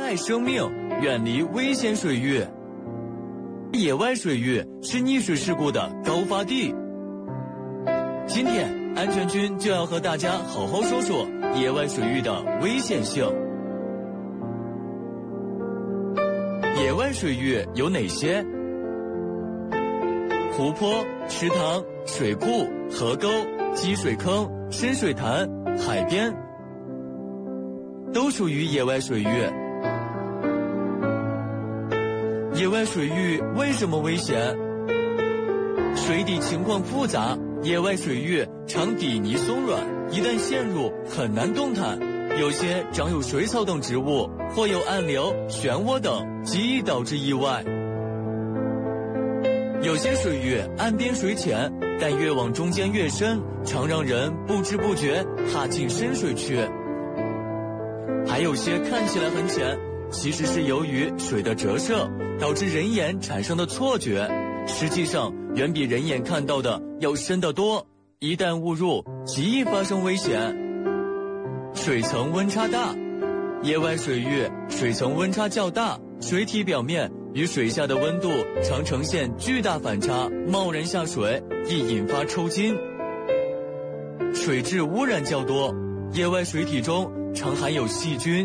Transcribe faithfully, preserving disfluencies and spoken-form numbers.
爱生命，远离危险水域。野外水域是溺水事故的高发地。今天，安全君就要和大家好好说说野外水域的危险性。野外水域有哪些？湖泊、池塘、水库、河沟、积水坑、深水潭、海边，都属于野外水域。野外水域为什么危险？水底情况复杂，野外水域常底泥松软，一旦陷入很难动弹，有些长有水草等植物，或有暗流、漩涡等，极易导致意外。有些水域岸边水浅，但越往中间越深，常让人不知不觉踏进深水区。还有些看起来很浅，其实是由于水的折射导致人眼产生的错觉，实际上远比人眼看到的要深得多，一旦误入，极易发生危险。水层温差大，野外水域水层温差较大，水体表面与水下的温度常呈现巨大反差，贸然下水易引发抽筋。水质污染较多，野外水体中常含有细菌、